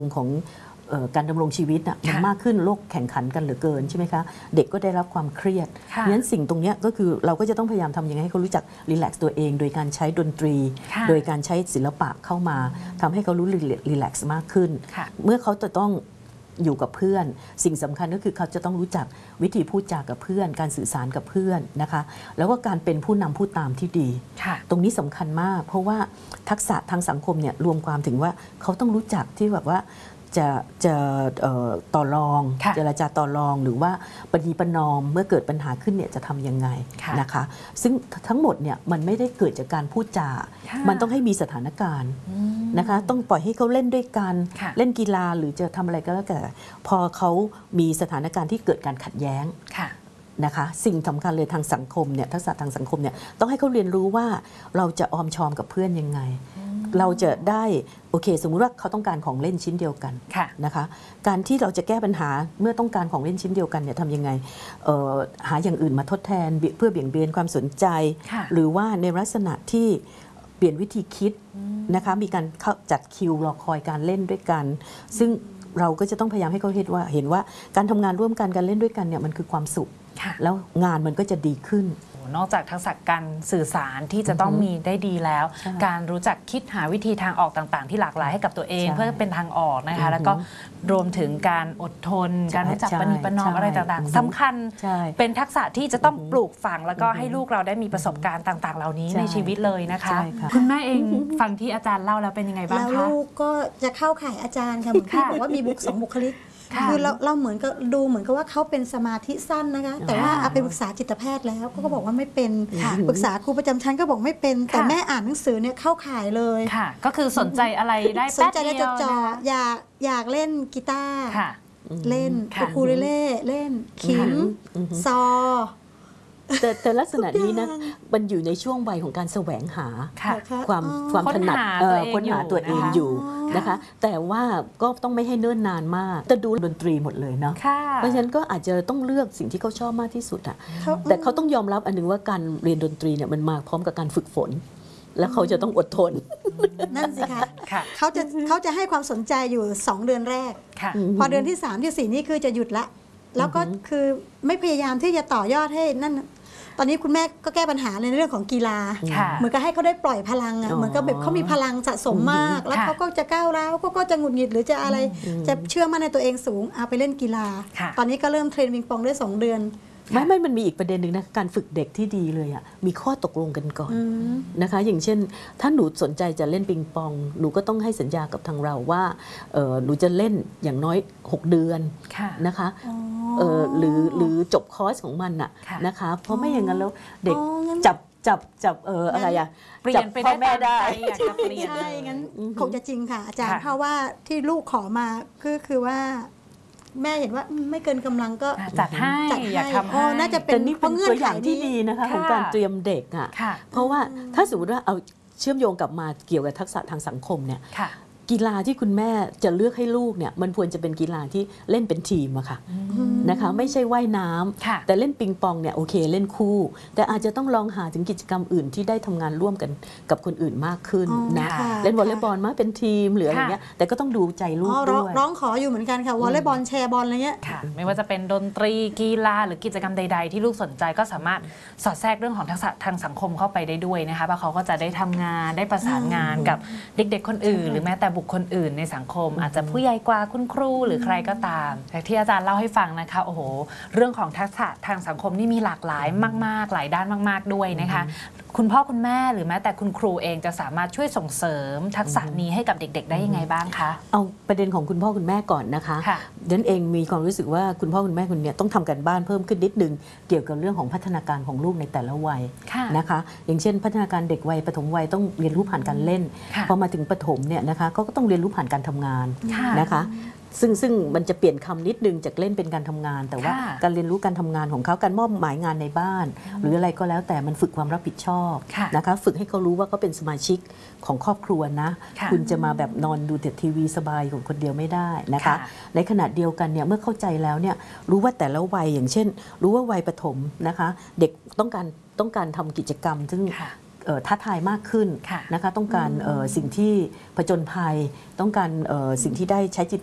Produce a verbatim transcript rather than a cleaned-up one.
ของการดำรงชีวิตอ่ะมันมากขึ้นโลกแข่งขันกันเหลือเกินใช่ไหมคะเด็กก็ได้รับความเครียดเพราะฉะนั้นสิ่งตรงนี้ก็คือเราก็จะต้องพยายามทำยังไงให้เขารู้จักรีแลกซ์ตัวเองโดยการใช้ดนตรีโดยการใช้ศิลปะเข้ามาทำให้เขารู้รีแลกซ์มากขึ้นเมื่อเขาจะต้องอยู่กับเพื่อนสิ่งสำคัญก็คือเขาจะต้องรู้จักวิธีพูดจากับเพื่อนการสื่อสารกับเพื่อนนะคะแล้วก็การเป็นผู้นำผู้ตามที่ดีตรงนี้สำคัญมากเพราะว่าทักษะทางสังคมเนี่ยรวมความถึงว่าเขาต้องรู้จักที่แบบว่าจะจะต่อรองเจรจาต่อรองหรือว่าปณีประนอมเมื่อเกิดปัญหาขึ้นเนี่ยจะทำยังไงนะคะซึ่งทั้งหมดเนี่ยมันไม่ได้เกิดจากการพูดจามันต้องให้มีสถานการณ์นะคะต้องปล่อยให้เขาเล่นด้วยกันเล่นกีฬาหรือจะทำอะไรก็แล้วแต่พอเขามีสถานการณ์ที่เกิดการขัดแย้งนะคะสิ่งสำคัญเลยทางสังคมเนี่ยทักษะทางสังคมเนี่ยต้องให้เขาเรียนรู้ว่าเราจะออมชอมกับเพื่อนยังไงเราจะได้โอเคสมมุติว่าเขาต้องการของเล่นชิ้นเดียวกันนะคะการที่เราจะแก้ปัญหาเมื่อต้องการของเล่นชิ้นเดียวกันเนี่ยทำยังไงหาอย่างอื่นมาทดแทนเพื่อเบี่ยงเบนความสนใจหรือว่าในลักษณะที่เปลี่ยนวิธีคิดนะคะมีการจัดคิวรอคอยการเล่นด้วยกันซึ่งเราก็จะต้องพยายามให้เขาเห็นว่าเห็นว่าการทำงานร่วมกันการเล่นด้วยกันเนี่ยมันคือความสุขแล้วงานมันก็จะดีขึ้นนอกจากทักษะการสื่อสารที่จะต้องมีได้ดีแล้วการรู้จักคิดหาวิธีทางออกต่างๆที่หลากหลายให้กับตัวเองเพื่อเป็นทางออกนะคะแล้วก็รวมถึงการอดทนการรู้จักปณีประนอมอะไรต่างๆสำคัญเป็นทักษะที่จะต้องปลูกฝังแล้วก็ให้ลูกเราได้มีประสบการณ์ต่างๆเหล่านี้ในชีวิตเลยนะคะคุณแม่เองฟังที่อาจารย์เล่าแล้วเป็นยังไงบ้างคะแล้วลูกก็จะเข้าข่ายอาจารย์ค่ะเหมือนที่บอกว่ามีบุคสองบุคลิกคือเราเราเหมือนกับดูเหมือนกับว่าเขาเป็นสมาธิสั้นนะคะแต่ว่าเอาไปปรึกษาจิตแพทย์แล้วก็บอกว่าไม่เป็นปรึกษาครูประจำชั้นก็บอกไม่เป็นแต่แม่อ่านหนังสือเนี่ยเข้าข่ายเลยค่ะก็คือสนใจอะไรได้สนใจได้จดจ่ออยากอยากเล่นกีตาร์เล่นอูคูเลเล่เล่นขิมซอแต่แต่ลักษณะนี้นะมันอยู่ในช่วงวัยของการแสวงหาความความถนัดค้นหาตัวเองอยู่นะคะแต่ว่าก็ต้องไม่ให้เนิ่นนานมากแต่ดูดนตรีหมดเลยเนาะเพราะฉะนั้นก็อาจจะต้องเลือกสิ่งที่เขาชอบมากที่สุดอ่ะแต่เขาต้องยอมรับอันนึงว่าการเรียนดนตรีเนี่ยมันมาพร้อมกับการฝึกฝนแล้วเขาจะต้องอดทนนั่นสิคะเขาจะเขาจะให้ความสนใจอยู่สองเดือนแรกพอเดือนที่สามที่สี่นี่คือจะหยุดละแล้วก็คือไม่พยายามที่จะต่อยอดให้นั่นตอนนี้คุณแม่ก็แก้ปัญหาในเรื่องของกีฬาเหมือนกับให้เขาได้ปล่อยพลังอ่ะเหมือนกับแบบเขามีพลังสะสมมากแล้วเขาก็จะก้าวร้าวเขาก็จะหงุดหงิดหรือจะอะไรจะเชื่อมั่นในตัวเองสูงเอาไปเล่นกีฬาตอนนี้ก็เริ่มเทรนปิงปองได้สองเดือนไม่ไม่มันมีอีกประเด็นหนึ่งนะการฝึกเด็กที่ดีเลยอ่ะมีข้อตกลงกันก่อนนะคะอย่างเช่นถ้าหนูสนใจจะเล่นปิงปองหนูก็ต้องให้สัญญากับทางเราว่าหนูจะเล่นอย่างน้อยหกเดือนนะคะหรือหรือจบคอร์สของมันน่ะนะคะเพราะไม่อย่างนั้นแล้วเด็กจับจับจับเอออะไรอ่ะเปลี่ยนไปได้แม่ได้ใช่งั้นคงจะจริงค่ะอาจารย์เพราะว่าที่ลูกขอมาคือคือว่าแม่เห็นว่าไม่เกินกำลังก็จัดให้อยากทำให้น่าจะเป็นเพราะเงื่อนไขที่ดีนะคะของการเตรียมเด็กอ่ะเพราะว่าถ้าสมมติว่าเอาเชื่อมโยงกลับมาเกี่ยวกับทักษะทางสังคมเนี่ยกีฬาที่คุณแม่จะเลือกให้ลูกเนี่ยมันควรจะเป็นกีฬาที่เล่นเป็นทีมอะค่ะนะคะไม่ใช่ว่ายน้ำแต่เล่นปิงปองเนี่ยโอเคเล่นคู่แต่อาจจะต้องลองหาถึงกิจกรรมอื่นที่ได้ทำงานร่วมกันกับคนอื่นมากขึ้นนะเล่นวอลเลย์บอลมาเป็นทีมหรืออะไรเงี้ยแต่ก็ต้องดูใจลูกด้วยร้องขออยู่เหมือนกันค่ะวอลเลย์บอลแชร์บอลอะไรเงี้ยไม่ว่าจะเป็นดนตรีกีฬาหรือกิจกรรมใดๆที่ลูกสนใจก็สามารถสอดแทรกเรื่องของทักษะทางสังคมเข้าไปได้ด้วยนะคะเพราะเขาก็จะได้ทำงานได้ประสานงานกับเด็กๆคนอื่นหรือแม้แต่บุคคลอื่นในสังคมอาจจะผู้ใหญ่กว่าคุณครูหรือใครก็ตามแต่ที่อาจารย์เล่าให้ฟังนะคะโอ้โหเรื่องของทักษะทางสังคมนี่มีหลากหลายมากๆหลายด้านมากๆด้วยนะคะคุณพ่อคุณแม่หรือแม้แต่คุณครูเองจะสามารถช่วยส่งเสริมทักษะนี้ให้กับเด็กๆได้ยังไงบ้างคะเอาประเด็นของคุณพ่อคุณแม่ก่อนนะคะดันเองมีความรู้สึกว่าคุณพ่อคุณแม่คุณเนี่ยต้องทำการบ้านเพิ่มขึ้นนิดนึงเกี่ยวกับเรื่องของพัฒนาการของลูกในแต่ละวัยนะคะอย่างเช่นพัฒนาการเด็กวัยปฐมวัยต้องเรียนรู้ผ่านการเล่นพอมาถึงประถมเนี่ยนะคะก็ต้องเรียนรู้ผ่านการทำงานนะคะซึ่งซึ่งมันจะเปลี่ยนคำนิดนึงจากเล่นเป็นการทำงานแต่ว่าการเรียนรู้การทำงานของเขาการมอบหมายงานในบ้านหรืออะไรก็แล้วแต่มันฝึกความรับผิดชอบนะคะฝึกให้เขารู้ว่าเขาเป็นสมาชิกของครอบครัวนะคุณจะมาแบบนอนดูแต่ทีวีสบายของคนเดียวไม่ได้นะคะในขณะเดียวกันเนี่ยเมื่อเข้าใจแล้วเนี่ยรู้ว่าแต่ละวัยอย่างเช่นรู้ว่าวัยประถมนะคะเด็กต้องการต้องการทำกิจกรรมซึ่งเอ่อท้าทายมากขึ้นค่ะนะคะต้องการเอ่อสิ่งที่ผจญภัยต้องการเอ่อสิ่งที่ได้ใช้จิน